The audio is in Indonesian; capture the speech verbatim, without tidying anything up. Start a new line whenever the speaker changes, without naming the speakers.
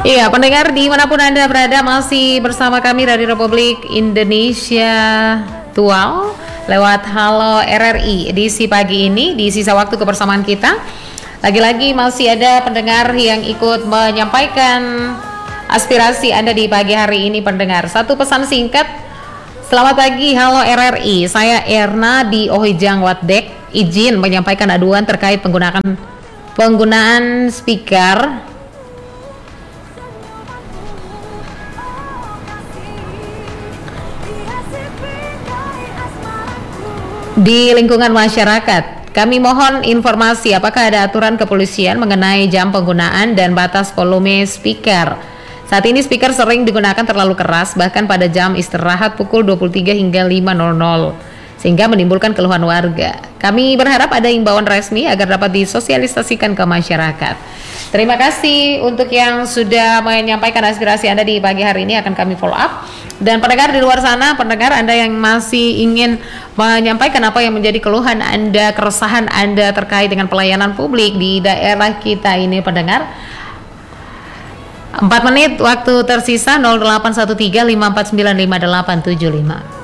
Iya, pendengar dimanapun Anda berada, masih bersama kami dari Republik Indonesia Tual lewat Halo R R I edisi pagi ini. Di sisa waktu kebersamaan kita, lagi-lagi masih ada pendengar yang ikut menyampaikan aspirasi Anda di pagi hari ini. Pendengar, satu pesan singkat. Selamat pagi, halo R R I, saya Erna di Ohijang Watdek, izin menyampaikan aduan terkait penggunaan penggunaan speaker di lingkungan masyarakat. Kami mohon informasi apakah ada aturan kepolisian mengenai jam penggunaan dan batas volume speaker. Saat ini speaker sering digunakan terlalu keras, bahkan pada jam istirahat pukul dua puluh tiga hingga lima nol nol, sehingga menimbulkan keluhan warga. Kami berharap ada imbauan resmi agar dapat disosialisasikan ke masyarakat. Terima kasih untuk yang sudah menyampaikan aspirasi Anda di pagi hari ini, akan kami follow up. Dan pendengar di luar sana, pendengar Anda yang masih ingin menyampaikan apa yang menjadi keluhan Anda, keresahan Anda terkait dengan pelayanan publik di daerah kita ini, pendengar, empat menit waktu tersisa, nol delapan satu tiga lima empat sembilan lima delapan tujuh lima.